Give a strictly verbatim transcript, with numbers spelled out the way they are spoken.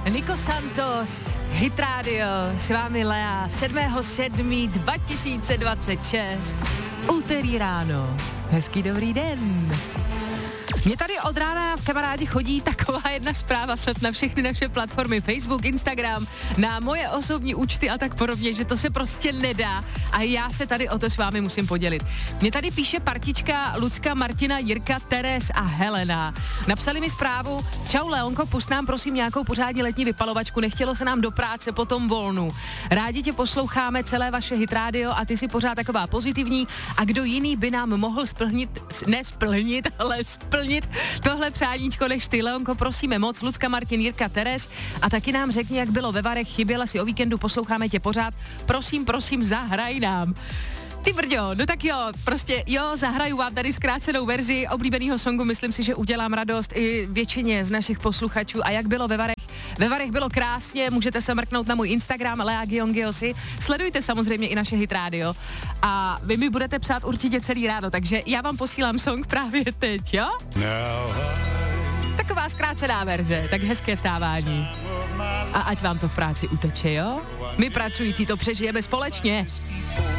Nico Santos, Hit Radio, s vámi Lea, sedmého sedmého dva tisíce dvacet šest, úterý ráno. Hezký dobrý den. Mně tady od rána v kamarádi chodí taková jedna zpráva snad na všechny naše platformy, Facebook, Instagram, na moje osobní účty a tak podobně, že to se prostě nedá a já se tady o to s vámi musím podělit. Mně tady píše partička Lucka, Martina, Jirka, Teres a Helena. Napsali mi zprávu: čau Leonko, pust nám prosím nějakou pořádně letní vypalovačku, nechtělo se nám do práce po tom volnu. Rádi tě posloucháme, celé vaše Hit Radio a ty si pořád taková pozitivní a kdo jiný by nám mohl splnit, ne splnit, ale splnit tohle přáníčko než ty, Leonko, prosíme moc. Lucka, Martin, Jirka, Teres a taky nám řekni, jak bylo ve Varech, chyběla si o víkendu, posloucháme tě pořád, prosím, prosím, zahraj nám. Ty brďo, no tak jo, prostě jo, zahraju vám tady zkrácenou verzi oblíbeného songu, myslím si, že udělám radost i většině z našich posluchačů. A jak bylo ve Varech? Ve Varech bylo krásně, můžete se mrknout na můj Instagram Lea Giongeosi, sledujte samozřejmě i naše Hit Radio a vy mi budete psát určitě celý ráno, takže já vám posílám song právě teď, jo? Taková zkrácená verze, tak hezké vstávání. A ať vám to v práci uteče, jo? My pracující to přežijeme společně.